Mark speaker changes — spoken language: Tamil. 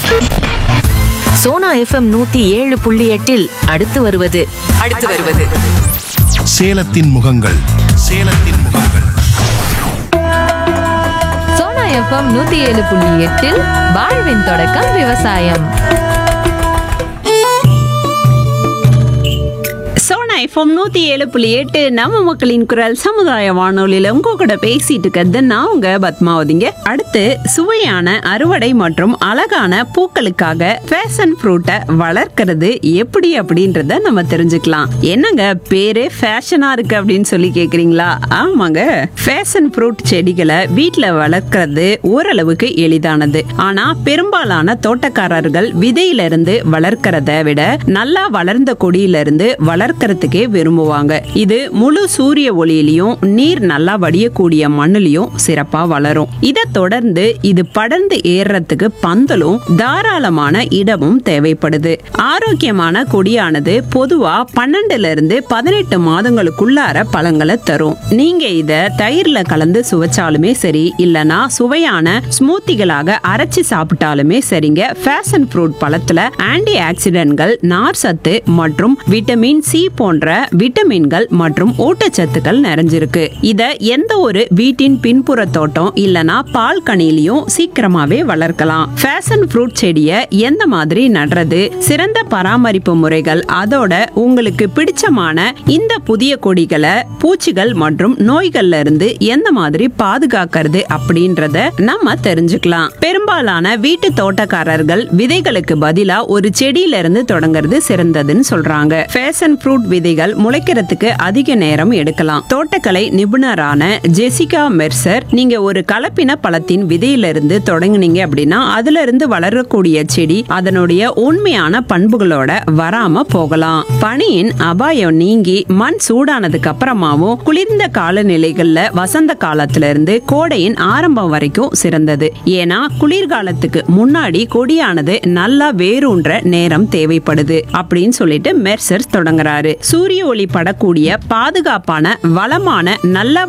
Speaker 1: சோனா எஃப்எம் 107.8 அடுத்து வருவது
Speaker 2: சேலத்தின் முகங்கள்
Speaker 3: சோனா எஃப்எம் 107.8 வாழ்வின் தொடக்கம் விவசாயம்.
Speaker 4: சோனா எஃப்எம் 107.8 நம்ம மக்களின் குரல் சமுதாய வானொலியில உங்க கூட பேசிட்டு இருக்கிறது நான் உங்க பத்மாவதிங்க. அடுத்து சுவையான அறுவடை மற்றும் அழகான பூக்களுக்காக ஃபேஷன் ஃப்ரூட்டை வளர்க்கறது எப்படி அப்படின்றத நம்ம தெரிஞ்சுக்கலாம். என்னங்க பேரே ஃபேஷனா இருக்கு அப்படின்னு சொல்லி கேக்குறீங்களா? ஆமாங்க, ஃபேஷன் ஃப்ரூட் செடிகளை வீட்டுல வளர்க்கறது ஓரளவுக்கு எளிதானது. ஆனா பெரும்பாலான தோட்டக்காரர்கள் விதையில இருந்து வளர்க்கறத விட நல்லா வளர்ந்த கொடியில இருந்து வளர்க்கறதுக்கே விரும்புவாங்க. இது முழு சூரிய ஒளியிலையும் நீர் நல்லா வடியக்கூடிய மண்ணிலையும் சிறப்பா வளரும். இதை தொடர்ந்து இது படர்ந்து ஏறதுக்கு பந்தலும் தாராளமான இடமும் தேவைப்படுது. ஆரோக்கியமான கொடியானது பொதுவா 12 இருந்து 18 மாதங்களுக்குள்ளார பழங்களை தரும். நீங்க இத தயிர்ல கலந்து சுவைச்சாலுமே சரி, இல்லனா சுவையான ஸ்மூத்திகளாக அரைச்சி சாப்பிட்டாலுமே சரிங்க. ஃபேஷன் ஃப்ரூட் பழத்துல ஆன்டி ஆக்சிடென்ட்கள், நார் சத்து மற்றும் விட்டமின் சி போன்ற விட்டமின்கள் மற்றும் ஊட்டச்சத்துக்கள் நிறைஞ்சிருக்கு. இத எந்த ஒரு வீட்டின் பின்புற தோட்டம் இல்லனா பால்கனிலையும் சீக்கிரமாவே வளர்க்கலாம். ஃபேஷன் ஃப்ரூட் செடிய எந்த மாதிரி நடுறது, சிறந்த பராமரிப்பு முறைகள், அதோட உங்களுக்கு பிடிச்சமான இந்த புதிய கொடிகளை பூச்சிகள் மற்றும் நோய்கள்ல இருந்து எந்த மாதிரி பாதுகாக்கிறது அப்படின்றத நம்ம தெரிஞ்சுக்கலாம். பெரும்பாலான வீட்டு தோட்டக்காரர்கள் விதைகளுக்கு பதிலா ஒரு செடியில இருந்து தொடங்குறது சிறந்ததுன்னு சொல்றாங்க. ஃபேஷன் ஃப்ரூட் விதைகள் முளைக்கிறதுக்கு அதிக நேரம் எடுக்கலாம். தோட்டக்கலை நிபுணரான ஜெசிகா மெர்சர், நீங்க ஒரு கலப்பின பழத்தின் விதையிலிருந்து தொடங்குனீங்க அப்படின்னா அதுல இருந்து வளரக்கூடிய செடி அதனுடைய உண்மையான பண்புகளோட வராம போகலாம். பனியின் அபாயம் நீங்கி மண் சூடானதுக்கு அப்புறமாவும் குளிர்ந்த காலநிலைகள்ல வசந்த காலத்துல இருந்து கோடையின் ஆரம்பம் வரைக்கும் சிறந்தது. ஏன்னா குளிர்காலத்துக்கு முன்னாடி கொடியானது நல்லா வேரூன்ற நேரம் தேவைப்படுது அப்படின்னு சொல்லிட்டு மெர்சர் தொடங்குறாரு. சூரிய ஒளி படக்கூடிய பாதுகாப்பான வளமான நல்ல